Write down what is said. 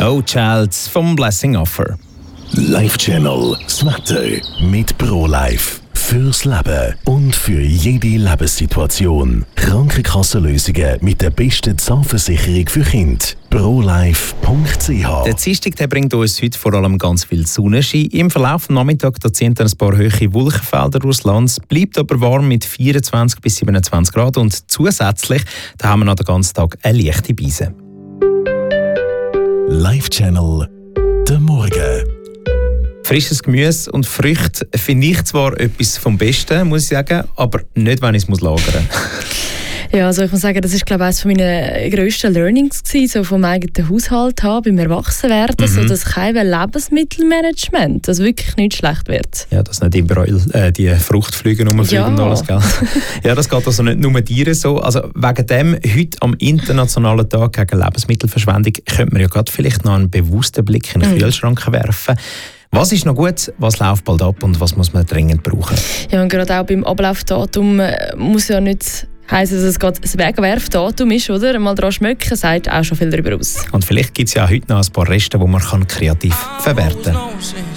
Oh Child vom Blessing Offer. Life Channel, das Wetter mit ProLife. Fürs Leben und für jede Lebenssituation. Krankenkassenlösungen mit der besten Zahnversicherung für Kinder. ProLife.ch. Der Dienstag der bringt uns heute vor allem ganz viel Sonnenschein. Im Verlauf des Nachmittags ziehen dann ein paar hohe Wolkenfelder durchs Land. Es bleibt aber warm mit 24 bis 27 Grad und zusätzlich da haben wir noch den ganzen Tag eine leichte Beise. Life Channel, der Morgen. Frisches Gemüse und Früchte finde ich zwar etwas vom Besten, muss ich sagen, aber nicht, wenn ich es lagern muss. Ja, also ich muss sagen, das ist, glaube ich, eines meiner grössten Learnings gewesen, so vom eigenen Haushalt haben, beim Erwachsenwerden, so das keine Lebensmittelmanagement, das wirklich nicht schlecht wird. Ja, dass nicht überall die Fruchtflüge rumfliegen und alles, gell? Ja, das geht also nicht nur Tiere so. Also wegen dem, heute am Internationalen Tag gegen Lebensmittelverschwendung, könnte man ja gerade vielleicht noch einen bewussten Blick in den Kühlschrank werfen. Was ist noch gut, was läuft bald ab und was muss man dringend brauchen? Ja, und gerade auch beim Ablaufdatum muss ja nicht heissen, dass es gerade das Wegwerfdatum ist, oder? Mal dran schmecken, sagt auch schon viel darüber aus. Und vielleicht gibt es ja heute noch ein paar Reste, die man kreativ verwerten kann.